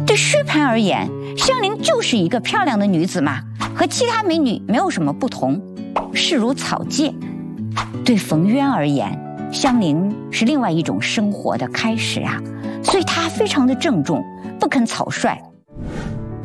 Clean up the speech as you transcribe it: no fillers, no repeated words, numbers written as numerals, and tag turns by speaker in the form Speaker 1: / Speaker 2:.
Speaker 1: 对薛蟠而言，香菱就是一个漂亮的女子嘛，和其他美女没有什么不同，视如草芥。对冯渊而言，香菱是另外一种生活的开始啊，所以他非常的郑重，不肯草率。